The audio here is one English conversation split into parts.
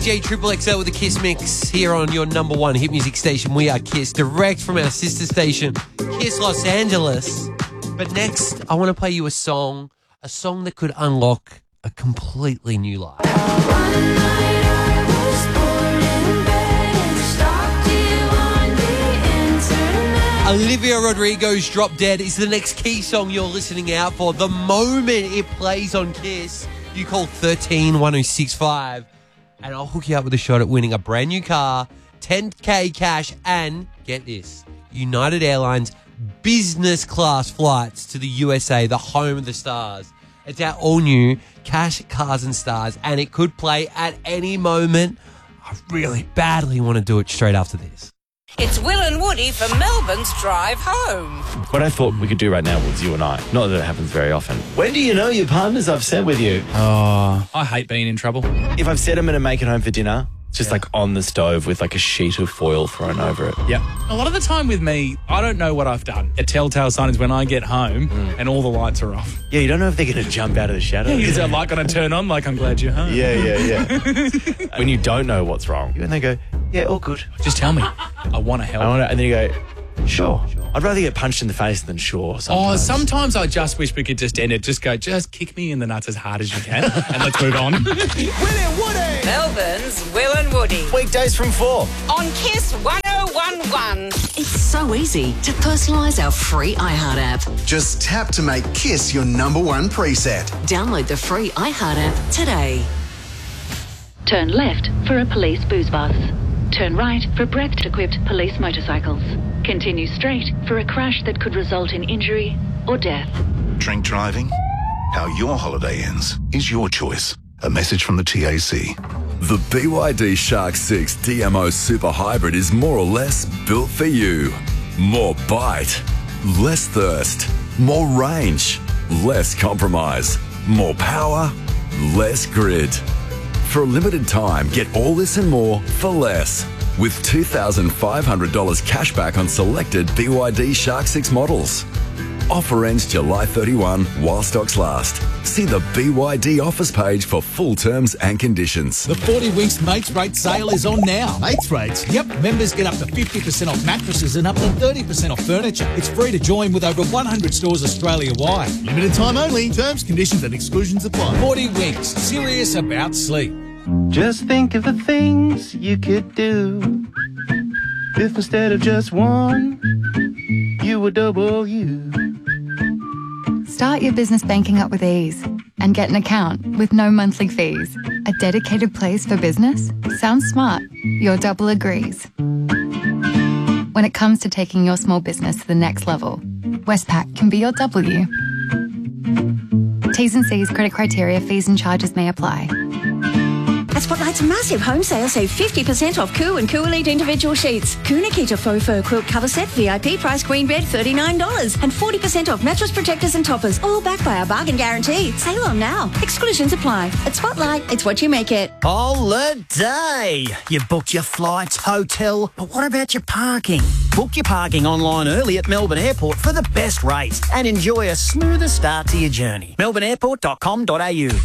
J Triple XL with the Kiss Mix here on your number one hit music station. We are Kiss, direct from our sister station, Kiss Los Angeles. But next, I want to play you a song that could unlock a completely new life. Olivia Rodrigo's Drop Dead is the next key song you're listening out for. The moment it plays on Kiss, you call 13-1065 and I'll hook you up with a shot at winning a brand new car, 10K cash, and get this, United Airlines business class flights to the USA, the home of the stars. It's our all-new Cash, Cars and Stars, and it could play at any moment. I really badly want to do it straight after this. It's Will and Woody for Melbourne's Drive Home. What I thought we could do right now was you and I. Not that it happens very often. When do you know your partner's upset with you? Oh, I hate being in trouble. If I've said I'm going to make it home for dinner, it's just like on the stove with like a sheet of foil thrown over it. Yep. A lot of the time with me, I don't know what I've done. A telltale sign is when I get home and all the lights are off. Yeah, you don't know if they're going to jump out of the shadow. Is that light going to turn on like I'm glad you're home? Yeah. When you don't know what's wrong, and they go, yeah, all good. Just tell me. I want to help. And then you go, sure. I'd rather get punched in the face than sure sometimes. Sometimes I just wish we could just end it. Just kick me in the nuts as hard as you can and let's move on. Will and Woody! Melbourne's Will and Woody. Weekdays from 4. On Kiss 1011. It's so easy to personalise our free iHeart app. Just tap to make Kiss your number one preset. Download the free iHeart app today. Turn left for a police booze bus. Turn right for breath-equipped police motorcycles. Continue straight for a crash that could result in injury or death. Drink driving? How your holiday ends is your choice. A message from the TAC. The BYD Shark 6 DMO Super Hybrid is more or less built for you. More bite, less thirst, more range, less compromise, more power, less grid. For a limited time, get all this and more for less. With $2,500 cash back on selected BYD Shark 6 models. Offer ends July 31 while stocks last. See the BYD offers page for full terms and conditions. The 40 Winks Mates Rate sale is on now. Mates Rates? Yep. Members get up to 50% off mattresses and up to 30% off furniture. It's free to join with over 100 stores Australia-wide. Limited time only. Terms, conditions and exclusions apply. 40 Winks. Serious about sleep. Just think of the things you could do if instead of just one, you were double you. Start your business banking up with ease and get an account with no monthly fees. A dedicated place for business? Sounds smart. Your double agrees. When it comes to taking your small business to the next level, Westpac can be your W. T's and C's, credit criteria, fees and charges may apply. At Spotlight's massive home sale, save 50% off Coo and Coo Elite individual sheets. Coo Nikita faux fur quilt cover set, VIP price queen bed, $39. And 40% off mattress protectors and toppers, all backed by our bargain guarantee. Sale on now. Exclusions apply. At Spotlight, it's what you make it. Holiday! You've booked your flights, hotel, but what about your parking? Book your parking online early at Melbourne Airport for the best rates and enjoy a smoother start to your journey. melbourneairport.com.au.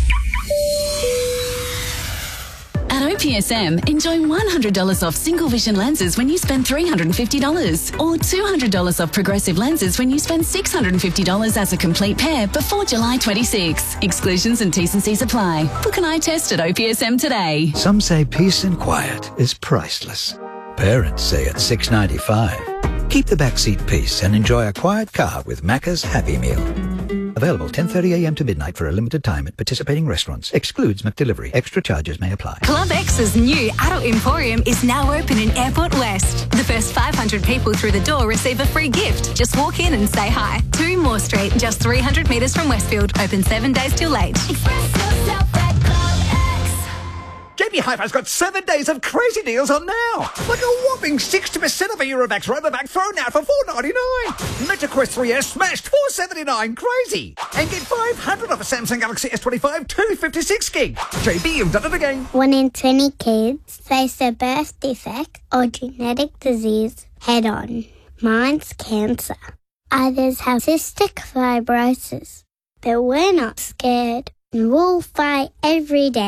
At OPSM, enjoy $100 off single vision lenses when you spend $350 or $200 off progressive lenses when you spend $650 as a complete pair before July 26. Exclusions and T's and C's apply. Book an eye test at OPSM today. Some say peace and quiet is priceless. Parents say it's $6.95. Keep the backseat peace and enjoy a quiet car with Macca's Happy Meal. Available 10:30 a.m. to midnight for a limited time at participating restaurants. Excludes McDelivery. Extra charges may apply. Club X's new adult emporium is now open in Airport West. The first 500 people through the door receive a free gift. Just walk in and say hi. 2 Moore Street, just 300 metres from Westfield. Open 7 days till late. Express yourself at Club X. JB Hi-Fi's got 7 days of crazy deals on now. Like a whopping 60% of a Eurovax Robovac thrown out for $4.99. MetaQuest 3S smashed $4.79. Crazy. And get 500 off a Samsung Galaxy S25 256 gig. JB, you've done it again. 1 in 20 kids face a birth defect or genetic disease head on. Mine's cancer. Others have cystic fibrosis. But we're not scared. We'll fight every day.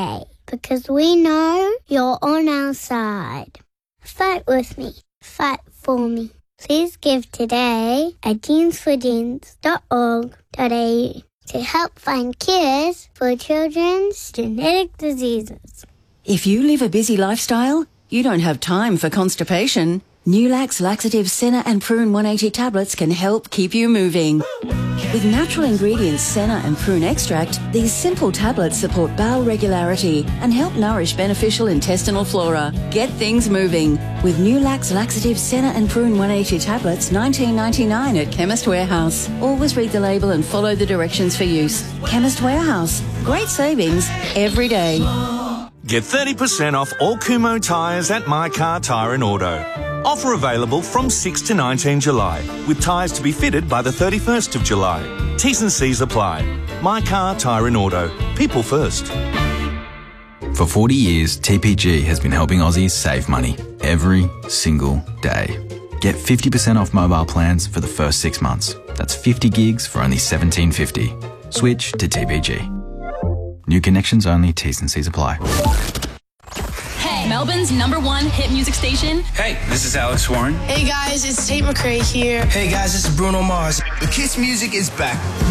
because we know you're on our side. Fight with me. Fight for me. Please give today at jeansforjeans.org.au to help find cures for children's genetic diseases. If you live a busy lifestyle, you don't have time for constipation. Nulax Laxative Senna and Prune 180 tablets can help keep you moving. With natural ingredients Senna and Prune extract, these simple tablets support bowel regularity and help nourish beneficial intestinal flora. Get things moving with Nulax Laxative Senna and Prune 180 tablets, $19.99 at Chemist Warehouse. Always read the label and follow the directions for use. Chemist Warehouse. Great savings every day. Get 30% off all Kumho tyres at My Car Tyre and Auto. Offer available from 6 to 19 July, with tyres to be fitted by the 31st of July. T's and C's apply. My Car Tyre and Auto. People first. For 40 years, TPG has been helping Aussies save money every single day. Get 50% off mobile plans for the first 6 months. That's 50 gigs for only $17.50. Switch to TPG. New connections only, T's and C's apply. Hey, Melbourne's #1 hit music station. Hey, this is Alex Warren. Hey guys, it's Tate McRae here. Hey guys, this is Bruno Mars. The Kiss music is back.